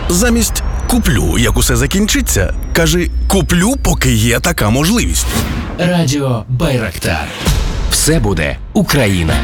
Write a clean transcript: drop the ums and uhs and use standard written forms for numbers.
Замість «куплю, як усе закінчиться», кажи «куплю, поки є така можливість». Радіо Байрактар. Все буде Україна.